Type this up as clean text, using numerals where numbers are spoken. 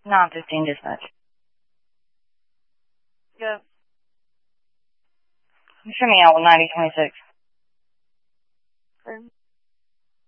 915 dispatch. Good. Show me out with 9026. Okay.